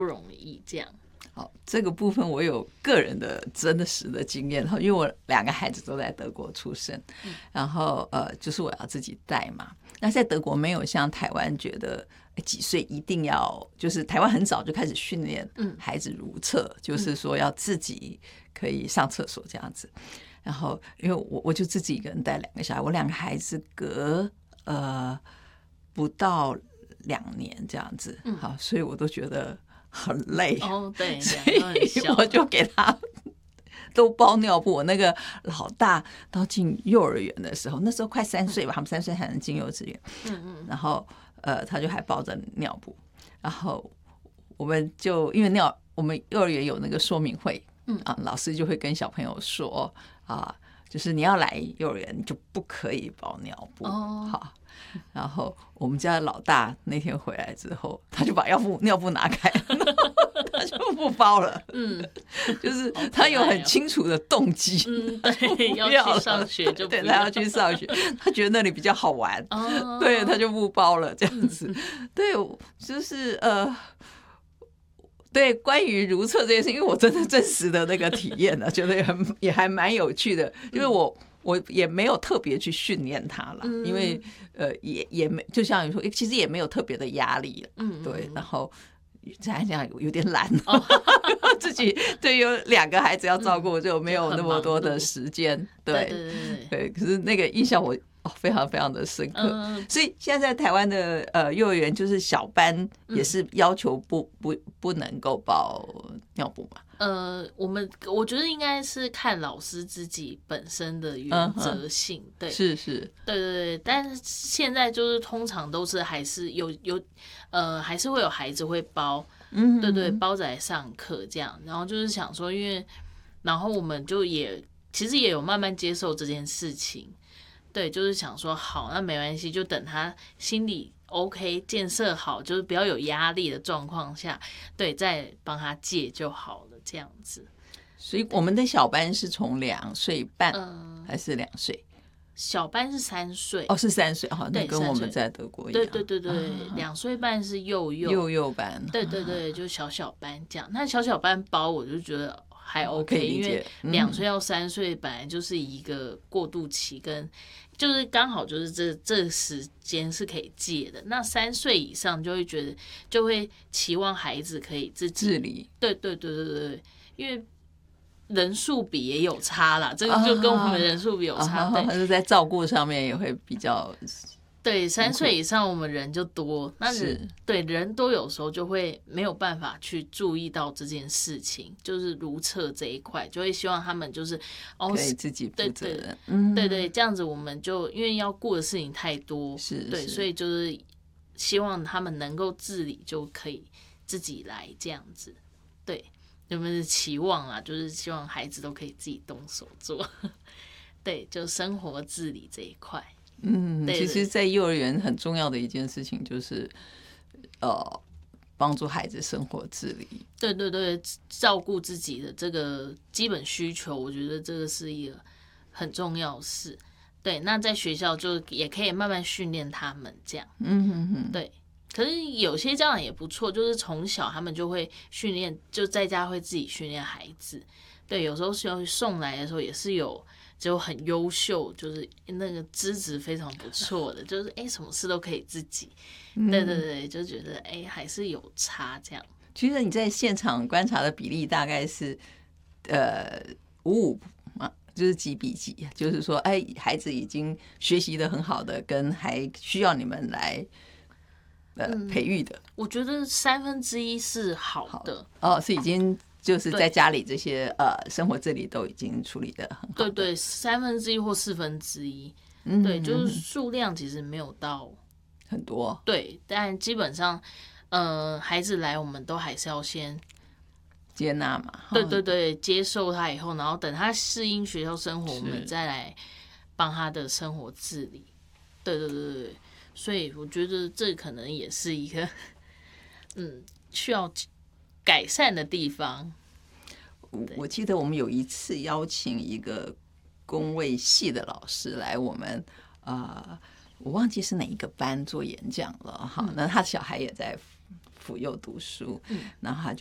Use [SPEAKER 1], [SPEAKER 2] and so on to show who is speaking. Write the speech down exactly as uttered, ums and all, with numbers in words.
[SPEAKER 1] 不容易这样。
[SPEAKER 2] 好，这个部分我有个人的真的实的经验，因为我两个孩子都在德国出生，然后呃，就是我要自己带嘛。那在德国没有像台湾觉得几岁一定要，就是台湾很早就开始训练孩子如厕，嗯、就是说要自己可以上厕所这样子。然后因为我我就自己一个人带两个小孩，我两个孩子隔呃不到两年这样子，好，所以我都觉得很累
[SPEAKER 1] 哦，对，
[SPEAKER 2] 所以我就给他都包尿布。我那个老大到进幼儿园的时候，那时候快三岁吧，他们三岁才能进幼稚园，嗯嗯，然后呃，他就还包着尿布，然后我们就因为尿，我们幼儿园有那个说明会，嗯啊，老师就会跟小朋友说啊，就是你要来幼儿园，你就不可以包尿布，哦，好。然后我们家的老大那天回来之后，他就把尿布尿布拿开，他就不包了。嗯，就是他有很清楚的动机，
[SPEAKER 1] 嗯，对，要去上学就不要，
[SPEAKER 2] 对，他要去上学，他觉得那里比较好玩，哦，对，他就不包了，这样子。对，就是呃。对，关于如厕这件事，因为我真的真实的那个体验呢，觉得也很也还蛮有趣的，因为我。我也没有特别去训练他了，嗯、因为呃也也没就像你说，其实也没有特别的压力了，嗯，对，然后这样讲有点懒，哦、自己对有两个孩子要照顾，就没有那么多的时间，嗯、对对对 对, 对，可是那个印象我。哦，非常非常的深刻，嗯、所以现在在台湾的呃幼儿园，就是小班也是要求不不不能够包尿布嘛。
[SPEAKER 1] 呃，我们我觉得应该是看老师自己本身的原则性，嗯、对，
[SPEAKER 2] 是是，
[SPEAKER 1] 对对对。但是现在就是通常都是还是有有呃还是会有孩子会包，嗯，对对，包着来上课这样。然后就是想说，因为然后我们就也其实也有慢慢接受这件事情。对，就是想说好，那没关系，就等他心理 OK 建设好，就是不要有压力的状况下，对，再帮他戒就好了，这样子。
[SPEAKER 2] 所以我们的小班是从两岁半还是两岁？
[SPEAKER 1] 小班是三岁，
[SPEAKER 2] 哦，是三岁，好，那跟我们在德国一样。
[SPEAKER 1] 对对对对，两岁半是幼幼
[SPEAKER 2] 幼幼班，
[SPEAKER 1] 对对对，就小小班这样。那小小班包，我就觉得。还 OK， 因为两岁到三岁本来就是一个过渡期，跟就是刚好就是这这时间是可以戒的。那三岁以上就会觉得就会期望孩子可以自己
[SPEAKER 2] 自理，
[SPEAKER 1] 对对对对对，因为人数比也有差啦，这个就跟我们人数比有差，
[SPEAKER 2] 对，但是在照顾上面也会比较。
[SPEAKER 1] 对，三岁以上我们人就多，那是对人多，有时候就会没有办法去注意到这件事情，就是如厕这一块，就会希望他们就是
[SPEAKER 2] 哦，可以自己负责任，
[SPEAKER 1] 对对、嗯、对对，这样子我们就因为要顾的事情太多，
[SPEAKER 2] 是，
[SPEAKER 1] 对，所以就是希望他们能够自理，就可以自己来这样子，对，有没有期望啊？就是希望孩子都可以自己动手做，对，就生活自理这一块。
[SPEAKER 2] 嗯，其实，在幼儿园很重要的一件事情就是，呃，帮助孩子生活自理。
[SPEAKER 1] 对对对，照顾自己的这个基本需求，我觉得这个是一个很重要的事。对，那在学校就也可以慢慢训练他们这样。
[SPEAKER 2] 嗯哼哼，
[SPEAKER 1] 对。可是有些家长也不错，就是从小他们就会训练，就在家会自己训练孩子。对，有时候是送来的时候也是有。就很优秀，就是那个资质非常不错的，就是哎、欸，什么事都可以自己，嗯、对对对，就觉得哎、欸、还是有差这样。
[SPEAKER 2] 其实你在现场观察的比例大概是呃五五嘛，就是几比几，就是说哎，孩子已经学习的很好的，跟还需要你们来呃、嗯、培育的。
[SPEAKER 1] 我觉得三分之一是好的，好的
[SPEAKER 2] 哦，是已经。就是在家里这些呃生活自理都已经处理得很好。
[SPEAKER 1] 对对，三分之一或四分之一，嗯，对，就是数量其实没有到
[SPEAKER 2] 很多。
[SPEAKER 1] 对，但基本上，呃，孩子来我们都还是要先
[SPEAKER 2] 接纳嘛。
[SPEAKER 1] 对对对，接受他以后，然后等他适应学校生活，我们再来帮他的生活自理。对对对对，所以我觉得这可能也是一个嗯需要改善的地方。
[SPEAKER 2] 我记得我们有一次邀请一个公卫系的老师来我们呃，我忘记是哪一个班做演讲了哈。那他小孩也在辅幼读书，
[SPEAKER 1] 嗯，
[SPEAKER 2] 然后他就